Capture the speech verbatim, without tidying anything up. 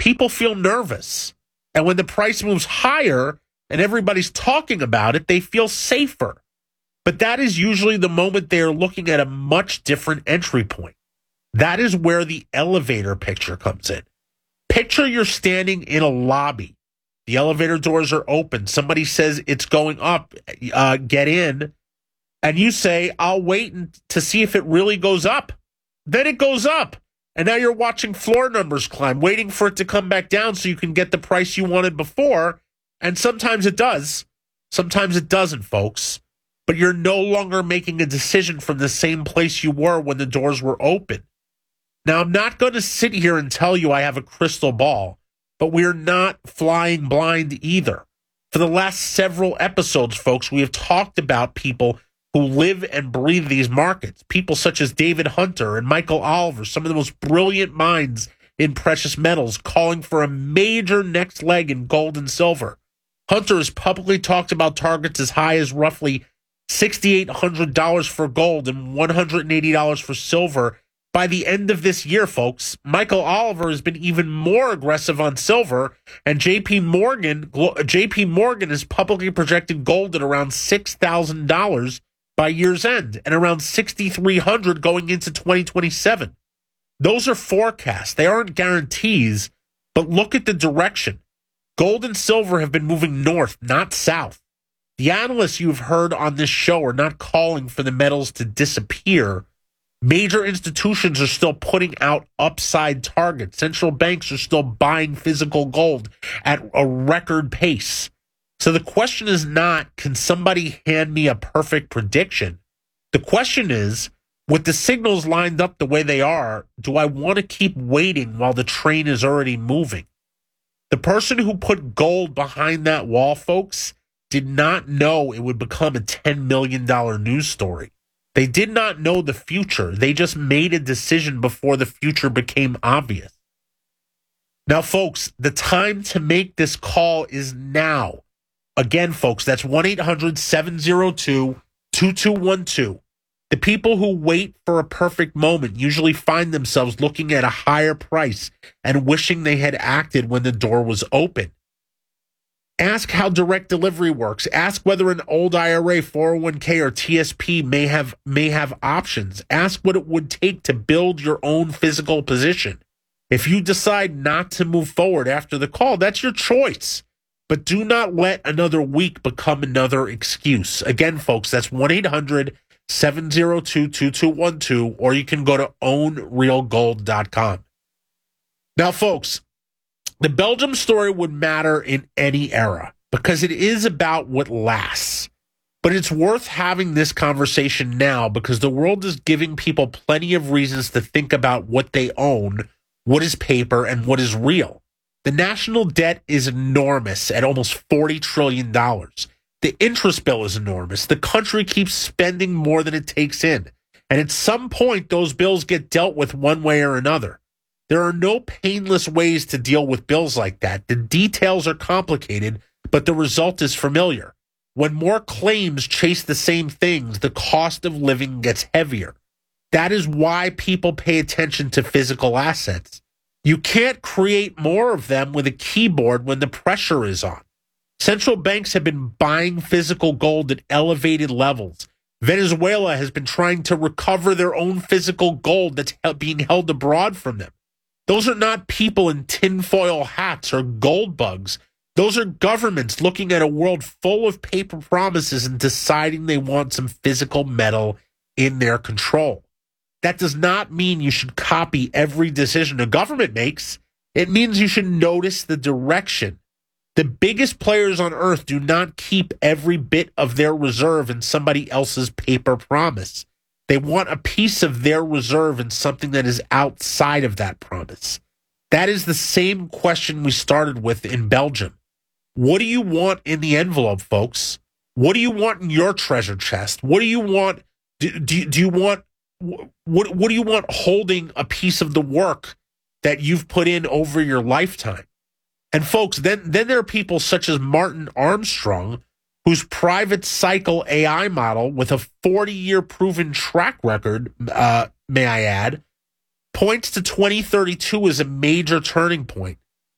people feel nervous. And when the price moves higher and everybody's talking about it, they feel safer. But that is usually the moment they are looking at a much different entry point. That is where the elevator picture comes in. Picture you're standing in a lobby. The elevator doors are open. Somebody says it's going up. Uh, get in. And you say, I'll wait to see if it really goes up. Then it goes up. And now you're watching floor numbers climb, waiting for it to come back down so you can get the price you wanted before. And sometimes it does. Sometimes it doesn't, folks. But you're no longer making a decision from the same place you were when the doors were open. Now, I'm not going to sit here and tell you I have a crystal ball, but we're not flying blind either. For the last several episodes, folks, we have talked about people who live and breathe these markets. People such as David Hunter and Michael Oliver, some of the most brilliant minds in precious metals, calling for a major next leg in gold and silver. Hunter has publicly talked about targets as high as roughly six thousand eight hundred dollars for gold and one hundred eighty dollars for silver by the end of this year, folks. Michael Oliver has been even more aggressive on silver, and J P Morgan, J P Morgan has publicly projected gold at around six thousand dollars by year's end and around six thousand three hundred dollars going into twenty twenty-seven. Those are forecasts. They aren't guarantees, but look at the direction. Gold and silver have been moving north, not south. The analysts you've heard on this show are not calling for the metals to disappear. Major institutions are still putting out upside targets. Central banks are still buying physical gold at a record pace. So the question is not, can somebody hand me a perfect prediction? The question is, with the signals lined up the way they are, do I want to keep waiting while the train is already moving? The person who put gold behind that wall, folks, did not know it would become a ten million dollars news story. They did not know the future. They just made a decision before the future became obvious. Now, folks, the time to make this call is now. Again, folks, that's one eight hundred seven oh two two two one two. The people who wait for a perfect moment usually find themselves looking at a higher price and wishing they had acted when the door was open. Ask how direct delivery works. Ask whether an old I R A, four oh one k, or T S P may have may have options. Ask what it would take to build your own physical position. If you decide not to move forward after the call, that's your choice. But do not let another week become another excuse. Again, folks, that's one eight hundred seven oh two two two one two, or you can go to own real gold dot com. Now, folks, the Belgium story would matter in any era because it is about what lasts. But it's worth having this conversation now because the world is giving people plenty of reasons to think about what they own, what is paper, and what is real. The national debt is enormous at almost forty trillion dollars. The interest bill is enormous. The country keeps spending more than it takes in. And at some point, those bills get dealt with one way or another. There are no painless ways to deal with bills like that. The details are complicated, but the result is familiar. When more claims chase the same things, the cost of living gets heavier. That is why people pay attention to physical assets. You can't create more of them with a keyboard when the pressure is on. Central banks have been buying physical gold at elevated levels. Venezuela has been trying to recover their own physical gold that's being held abroad from them. Those are not people in tinfoil hats or gold bugs. Those are governments looking at a world full of paper promises and deciding they want some physical metal in their control. That does not mean you should copy every decision a government makes. It means you should notice the direction. The biggest players on earth do not keep every bit of their reserve in somebody else's paper promise. They want a piece of their reserve in something that is outside of that promise. That is the same question we started with in Belgium. What do you want in the envelope, folks? What do you want in your treasure chest? What do you want? Do, do, do you want what? What do you want holding a piece of the work that you've put in over your lifetime? And folks, then then there are people such as Martin Armstrong, whose private cycle A I model with a forty-year proven track record, uh, may I add, points to twenty thirty-two as a major turning point.